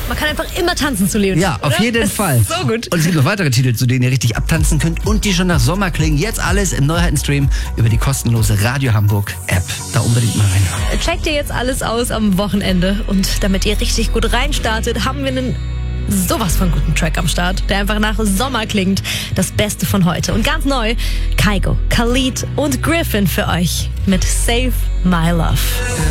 Man kann einfach immer tanzen zu Leonid. Ja, auf jeden Fall. So gut. Und es gibt noch weitere Titel, zu denen ihr richtig abtanzen könnt und die schon nach Sommer klingen. Jetzt alles im Neuheitenstream über die kostenlose Radio Hamburg App. Da unbedingt mal rein. Checkt ihr jetzt alles aus am Wochenende. Und damit ihr richtig gut reinstartet, haben wir einen sowas von guten Track am Start, der einfach nach Sommer klingt. Das Beste von heute. Und ganz neu, Kygo, Khalid und Griffin für euch mit Save My Love.